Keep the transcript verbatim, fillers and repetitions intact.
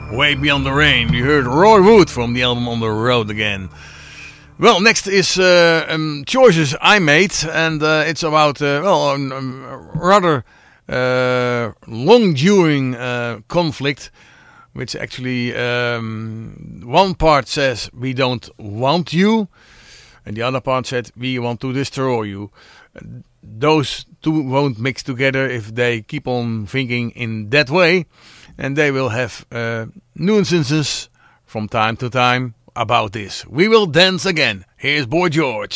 Way Beyond the Rain. You heard Roy Wood from the album On the Road Again. Well, next is uh, um, choices I made, and uh, it's about uh, well, a um, rather uh, long-during uh, conflict, which actually um, one part says we don't want you, and the other part said we want to destroy you. Those two won't mix together if they keep on thinking in that way, and they will have uh, nuisances from time to time about this. We will dance again. Here's Boy George.